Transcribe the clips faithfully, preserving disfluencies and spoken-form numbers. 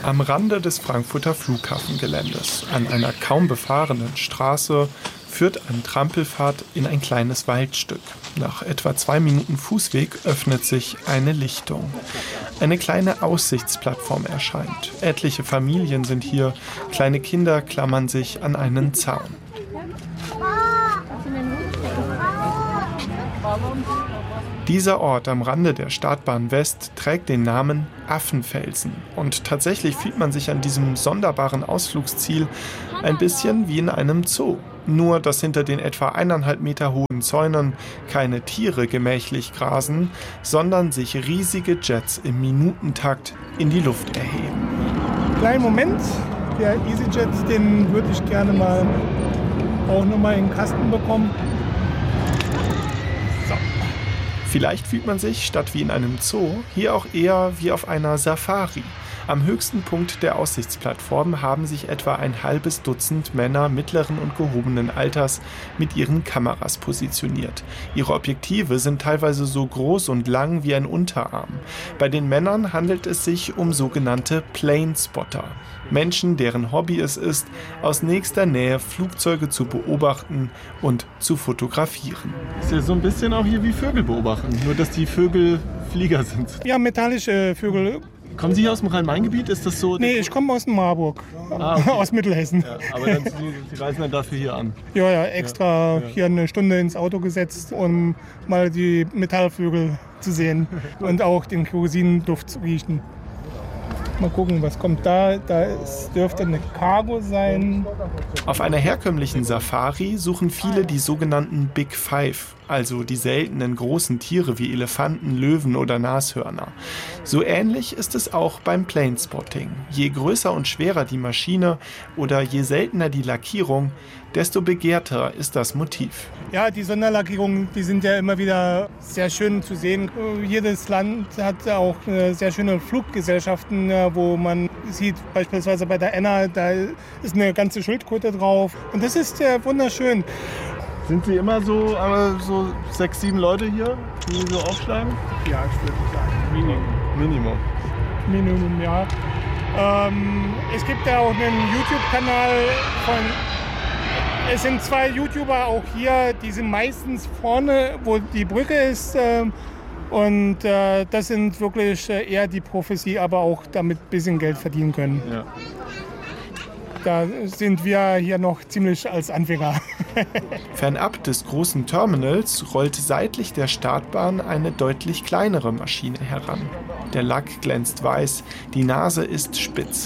Am Rande des Frankfurter Flughafengeländes, an einer kaum befahrenen Straße, führt ein Trampelpfad in ein kleines Waldstück. Nach etwa zwei Minuten Fußweg öffnet sich eine Lichtung. Eine kleine Aussichtsplattform erscheint. Etliche Familien sind hier, kleine Kinder klammern sich an einen Zaun. Dieser Ort am Rande der Startbahn West trägt den Namen Affenfelsen. Und tatsächlich fühlt man sich an diesem sonderbaren Ausflugsziel ein bisschen wie in einem Zoo. Nur, dass hinter den etwa eineinhalb Meter hohen Zäunen keine Tiere gemächlich grasen, sondern sich riesige Jets im Minutentakt in die Luft erheben. Kleinen Moment, der EasyJet, den würde ich gerne mal auch nochmal in den Kasten bekommen. So. Vielleicht fühlt man sich, statt wie in einem Zoo, hier auch eher wie auf einer Safari. Am höchsten Punkt der Aussichtsplattform haben sich etwa ein halbes Dutzend Männer mittleren und gehobenen Alters mit ihren Kameras positioniert. Ihre Objektive sind teilweise so groß und lang wie ein Unterarm. Bei den Männern handelt es sich um sogenannte Planespotter. Menschen, deren Hobby es ist, aus nächster Nähe Flugzeuge zu beobachten und zu fotografieren. Das ist ja so ein bisschen auch hier wie Vögel beobachten, nur dass die Vögel Flieger sind. Ja, metallische Vögel. Kommen Sie hier aus dem Rhein-Main-Gebiet? Ist das so? Nee, ich komme aus Marburg, ah, okay. aus Mittelhessen. Ja, aber dann, Sie, Sie reisen dann dafür hier an? Ja, ja, extra ja, ja. hier eine Stunde ins Auto gesetzt, um mal die Metallvögel zu sehen und auch den Kerosinduft zu riechen. Mal gucken, was kommt da. Da ist, dürfte eine Cargo sein. Auf einer herkömmlichen Safari suchen viele die sogenannten Big Five, also die seltenen großen Tiere wie Elefanten, Löwen oder Nashörner. So ähnlich ist es auch beim Planespotting. Je größer und schwerer die Maschine oder je seltener die Lackierung, desto begehrter ist das Motiv. Ja, die Sonderlackierungen, die sind ja immer wieder sehr schön zu sehen. Jedes Land hat auch sehr schöne Fluggesellschaften, wo man sieht, beispielsweise bei der Enna, da ist eine ganze Schildkröte drauf. Und das ist äh, wunderschön. Sind Sie immer so, aber so sechs, sieben Leute hier, die so aufschlagen? Ja, ich würde sagen, Minimum. Minimum. Minimum, ja. Ähm, es gibt ja auch einen YouTube-Kanal von... Es sind zwei YouTuber auch hier, die sind meistens vorne, wo die Brücke ist. Äh, und äh, das sind wirklich äh, eher die Profis, die aber auch damit ein bisschen Geld verdienen können. Ja. Da sind wir hier noch ziemlich als Anfänger. Fernab des großen Terminals rollt seitlich der Startbahn eine deutlich kleinere Maschine heran. Der Lack glänzt weiß, die Nase ist spitz.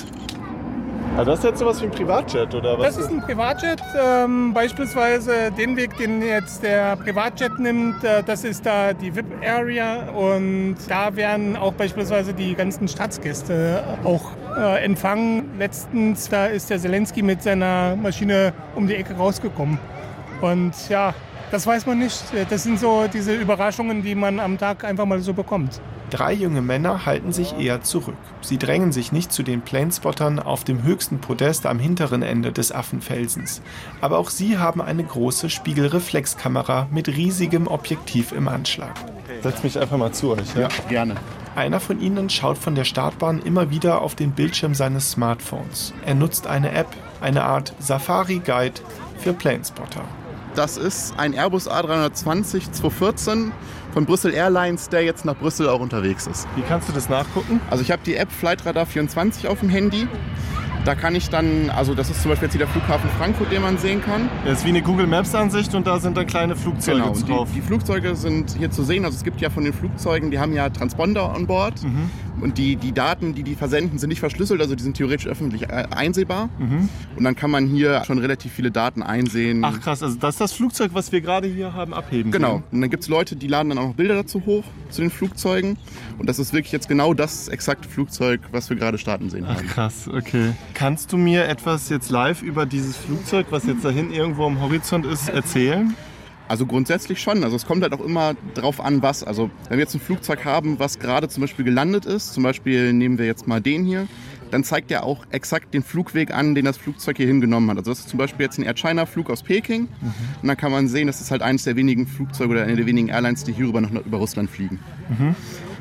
Also das ist jetzt sowas wie ein Privatjet, oder was? Das ist ein Privatjet. Ähm, beispielsweise den Weg, den jetzt der Privatjet nimmt, äh, das ist da die V I P-Area. Und da werden auch beispielsweise die ganzen Staatsgäste auch äh, empfangen. Letztens, da ist der Zelensky mit seiner Maschine um die Ecke rausgekommen. Und ja, das weiß man nicht. Das sind so diese Überraschungen, die man am Tag einfach mal so bekommt. Drei junge Männer halten sich eher zurück. Sie drängen sich nicht zu den Planespottern auf dem höchsten Podest am hinteren Ende des Affenfelsens. Aber auch sie haben eine große Spiegelreflexkamera mit riesigem Objektiv im Anschlag. Setz mich einfach mal zu euch. Ja, ja gerne. Einer von ihnen schaut von der Startbahn immer wieder auf den Bildschirm seines Smartphones. Er nutzt eine App, eine Art Safari-Guide für Planespotter. Das ist ein Airbus A drei zwanzig zweihundertvierzehn von Brussels Airlines, der jetzt nach Brüssel auch unterwegs ist. Wie kannst du das nachgucken? Also ich habe die App Flightradar vierundzwanzig auf dem Handy. Da kann ich dann, also das ist zum Beispiel jetzt hier der Flughafen Frankfurt, den man sehen kann. Das ist wie eine Google Maps Ansicht und da sind dann kleine Flugzeuge genau, drauf. Die, die Flugzeuge sind hier zu sehen. Also es gibt ja von den Flugzeugen, die haben ja Transponder an Bord. Mhm. Und die, die Daten, die die versenden, sind nicht verschlüsselt, also die sind theoretisch öffentlich einsehbar. Mhm. Und dann kann man hier schon relativ viele Daten einsehen. Ach krass, also das ist das Flugzeug, was wir gerade hier haben abheben Genau. können. Und dann gibt es Leute, die laden dann auch noch Bilder dazu hoch, zu den Flugzeugen. Und das ist wirklich jetzt genau das exakte Flugzeug, was wir gerade starten sehen haben. Ach krass, okay. Kannst du mir etwas jetzt live über dieses Flugzeug, was jetzt da hinten irgendwo am Horizont ist, erzählen? Also grundsätzlich schon. Also es kommt halt auch immer drauf an, was. Also wenn wir jetzt ein Flugzeug haben, was gerade zum Beispiel gelandet ist, zum Beispiel nehmen wir jetzt mal den hier, dann zeigt er auch exakt den Flugweg an, den das Flugzeug hier hingenommen hat. Also das ist zum Beispiel jetzt ein Air China-Flug aus Peking. Mhm. Und dann kann man sehen, das ist halt eines der wenigen Flugzeuge oder eine der wenigen Airlines, die hierüber noch über Russland fliegen. Mhm.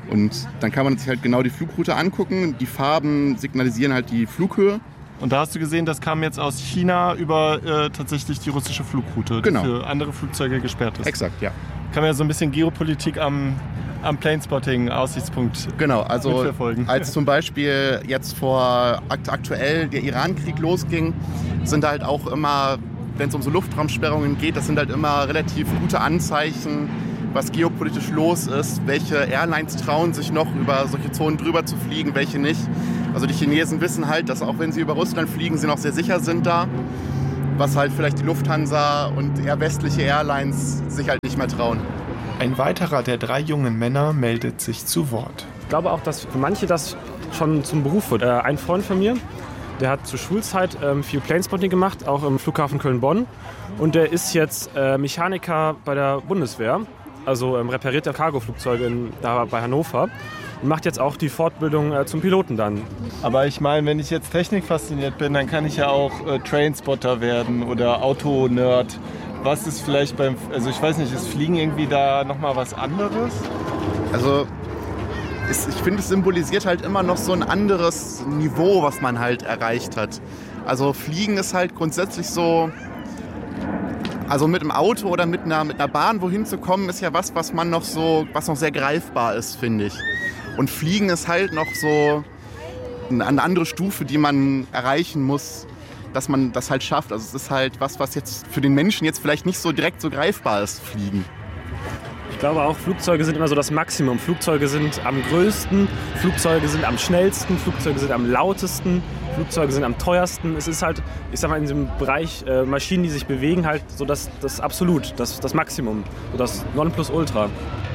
Und dann kann man sich halt genau die Flugroute angucken. Die Farben signalisieren halt die Flughöhe. Und da hast du gesehen, das kam jetzt aus China über äh, tatsächlich die russische Flugroute, genau. die für andere Flugzeuge gesperrt ist. Exakt, ja. Kann man ja so ein bisschen Geopolitik am, am Planespotting-Aussichtspunkt Genau, also mitverfolgen. Als zum Beispiel jetzt vor akt- aktuell der Iran-Krieg losging, sind halt auch immer, wenn es um so Luftraumsperrungen geht, das sind halt immer relativ gute Anzeichen, was geopolitisch los ist, welche Airlines trauen sich noch über solche Zonen drüber zu fliegen, welche nicht. Also die Chinesen wissen halt, dass auch wenn sie über Russland fliegen, sie noch sehr sicher sind da, was halt vielleicht die Lufthansa und eher westliche Airlines sich halt nicht mehr trauen. Ein weiterer der drei jungen Männer meldet sich zu Wort. Ich glaube auch, dass für manche das schon zum Beruf wird. Äh, ein Freund von mir, der hat zur Schulzeit ähm, viel Planespotting gemacht, auch im Flughafen Köln-Bonn. Und der ist jetzt äh, Mechaniker bei der Bundeswehr, also ähm, repariert der Cargoflugzeuge in, da bei Hannover. Und macht jetzt auch die Fortbildung äh, zum Piloten dann. Aber ich meine, wenn ich jetzt technikfasziniert bin, dann kann ich ja auch äh, Trainspotter werden oder Autonerd. Was ist vielleicht beim, also ich weiß nicht, ist Fliegen irgendwie da nochmal was anderes? Also es, ich finde, es symbolisiert halt immer noch so ein anderes Niveau, was man halt erreicht hat. Also Fliegen ist halt grundsätzlich so, also mit einem Auto oder mit einer, mit einer Bahn wohin zu kommen, ist ja was, was man noch so, was noch sehr greifbar ist, finde ich. Und Fliegen ist halt noch so eine andere Stufe, die man erreichen muss, dass man das halt schafft. Also es ist halt was, was jetzt für den Menschen jetzt vielleicht nicht so direkt so greifbar ist, Fliegen. Ich glaube auch, Flugzeuge sind immer so das Maximum. Flugzeuge sind am größten, Flugzeuge sind am schnellsten, Flugzeuge sind am lautesten, Flugzeuge sind am teuersten. Es ist halt, ich sag mal, in diesem Bereich äh, Maschinen, die sich bewegen, halt so das, das Absolut, das, das Maximum, so das Nonplusultra.